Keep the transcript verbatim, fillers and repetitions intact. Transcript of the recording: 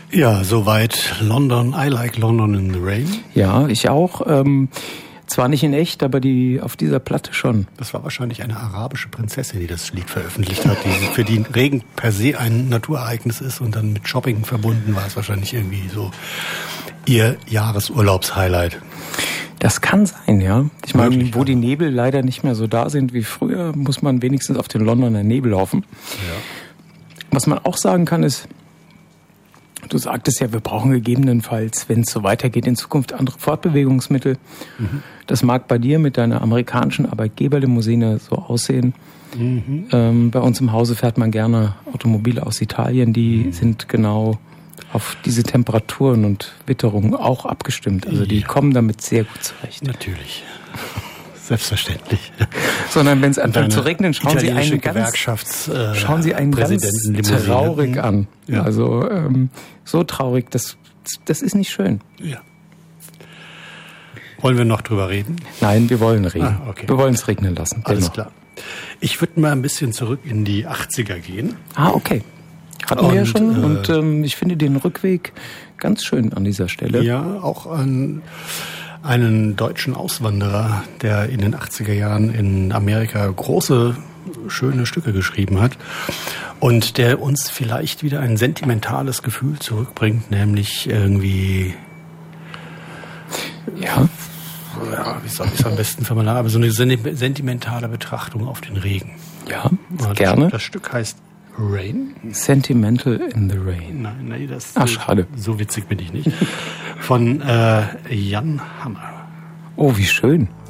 Ja, soweit London. I like London in the Rain. Ja, ich auch. Ähm, zwar nicht in echt, aber die auf dieser Platte schon. Das war wahrscheinlich eine arabische Prinzessin, die das Lied veröffentlicht hat, die für die Regen per se ein Naturereignis ist und dann mit Shopping verbunden war es wahrscheinlich irgendwie so ihr Jahresurlaubshighlight. Das kann sein, ja. Ich meine, Möglich, wo ja. die Nebel leider nicht mehr so da sind wie früher, muss man wenigstens auf den Londoner Nebel laufen. Ja. Was man auch sagen kann ist, du sagtest ja, wir brauchen gegebenenfalls, wenn es so weitergeht, in Zukunft andere Fortbewegungsmittel. Mhm. Das mag bei dir mit deiner amerikanischen Arbeitgeberlimousine so aussehen. Mhm. Ähm, bei uns im Hause fährt man gerne Automobile aus Italien, die mhm. sind genau auf diese Temperaturen und Witterungen auch abgestimmt. Also die ja. kommen damit sehr gut zurecht. Natürlich. Selbstverständlich. Sondern wenn es anfängt zu regnen, schauen Sie einen ganz, äh, schauen Sie einen ganz traurig an. Ja. Also ähm, so traurig, das, das ist nicht schön. Ja. Wollen wir noch drüber reden? Nein, wir wollen reden. Ah, okay. Wir wollen es regnen lassen. Alles genau. klar. Ich würde mal ein bisschen zurück in die achtziger gehen. Ah, okay. Hatten und, wir ja schon. Äh, und ähm, ich finde den Rückweg ganz schön an dieser Stelle. Ja, auch an einen deutschen Auswanderer, der in den achtziger Jahren in Amerika große, schöne Stücke geschrieben hat und der uns vielleicht wieder ein sentimentales Gefühl zurückbringt, nämlich irgendwie, ja, ja wie soll ich es am besten formulieren, aber so eine sentimentale Betrachtung auf den Regen. Ja, ja gerne. Das, das Stück heißt Rain? Sentimental in the Rain. Nein, nein, das Ach, schade. So witzig bin ich nicht. Von äh, Jan Hammer. Oh, wie schön.